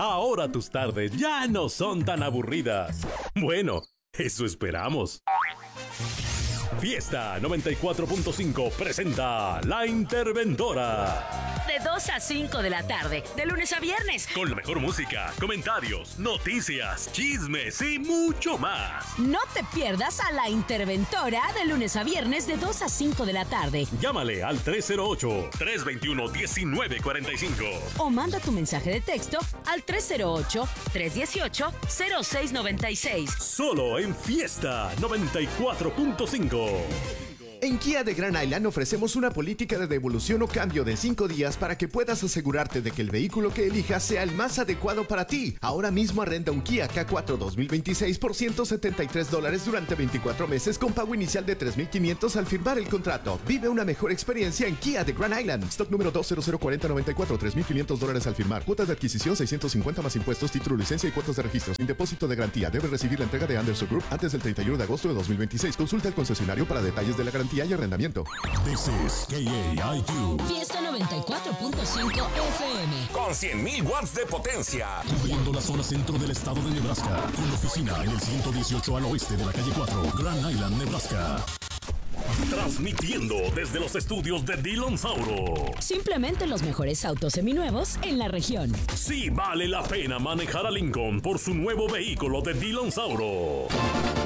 Ahora tus tardes ya no son tan aburridas. Bueno, eso esperamos. Fiesta 94.5 presenta La Interventora. De 2 a 5 de la tarde, de lunes a viernes. Con la mejor música, comentarios, noticias, chismes y mucho más. No te pierdas a La Interventora de lunes a viernes de 2 a 5 de la tarde. Llámale al 308-321-1945. O manda tu mensaje de texto al 308-318-0696. Solo en Fiesta 94.5. En Kia de Grand Island ofrecemos una política de devolución o cambio de 5 días para que puedas asegurarte de que el vehículo que elijas sea el más adecuado para ti. Ahora mismo arrenda un Kia K4 2026 por $173 durante 24 meses con pago inicial de $3,500 al firmar el contrato. Vive una mejor experiencia en Kia de Grand Island. Stock número 2004094, $3,500 al firmar. Cuotas de adquisición $650 más impuestos, título, licencia y cuotas de registro. Sin depósito de garantía. Debe recibir la entrega de Anderson Group antes del 31 de agosto de 2026. Consulta al concesionario para detalles de la garantía y arrendamiento. This is KAIQ. Fiesta 94.5 FM. Con 100.000 watts de potencia. Cubriendo la zona centro del estado de Nebraska. Con oficina en el 118 al oeste de la calle 4, Grand Island, Nebraska. Transmitiendo desde los estudios de Dillon Sauro. Simplemente los mejores autos seminuevos en la región. Sí vale la pena manejar a Lincoln por su nuevo vehículo de Dillon Sauro.